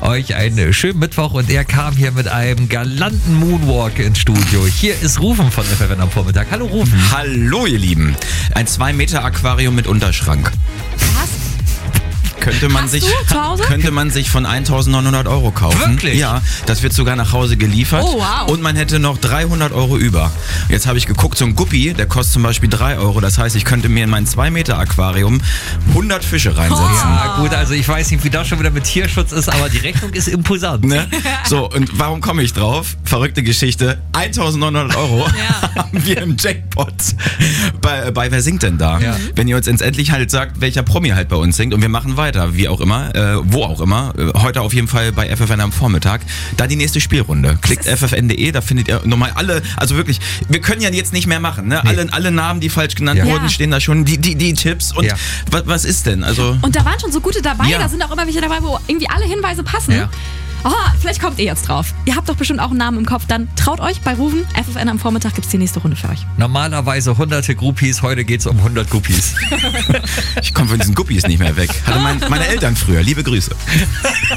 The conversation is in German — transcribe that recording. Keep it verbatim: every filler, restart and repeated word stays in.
euch einen schönen Mittwoch und er kam hier mit einem galanten Moonwalk ins Studio. Hier ist Rufen von F F N am Vormittag. Hallo Rufen. Hallo ihr Lieben. Ein zwei Meter Aquarium mit Unterschrank. Was? Könnte man, Hast sich, du zu Hause? könnte man sich von eintausendneunhundert Euro kaufen. Wirklich? Ja, das wird sogar nach Hause geliefert. Oh, wow. Und man hätte noch dreihundert Euro über. Jetzt habe ich geguckt, so ein Guppi, der kostet zum Beispiel drei Euro. Das heißt, ich könnte mir in mein zwei Meter Aquarium hundert Fische reinsetzen. Ja gut, also ich weiß nicht, wie das schon wieder mit Tierschutz ist, aber die Rechnung ist imposant. Ne? So, und warum komme ich drauf? Verrückte Geschichte. eintausendneunhundert Euro Ja. haben wir im Jackpot. Bei, bei Wer singt denn da? Ja. Wenn ihr uns ins Endlich halt sagt, welcher Promi halt bei uns singt und wir machen weiter, wie auch immer, äh, wo auch immer. Äh, heute auf jeden Fall bei F F N am Vormittag. Da die nächste Spielrunde. Klickt F F N punkt de, da findet ihr nochmal alle, also wirklich, wir können ja jetzt nicht mehr machen. Ne? Nee. Alle, alle Namen, die falsch genannt Ja. wurden, Ja. stehen da schon. Die, die, die Tipps und Ja. was, was ist denn? Also Und da waren schon so gute dabei, Ja. da sind auch immer welche dabei, wo irgendwie alle Hinweise passen. Ja. Oh, vielleicht kommt ihr jetzt drauf. Ihr habt doch bestimmt auch einen Namen im Kopf. Dann traut euch bei Rufen. F F N am Vormittag gibt es die nächste Runde für euch. Normalerweise hunderte Groupies, heute geht es um hundert Groupies. ich komme von diesen Guppies nicht mehr weg. Hatte mein, meine Eltern früher. Liebe Grüße.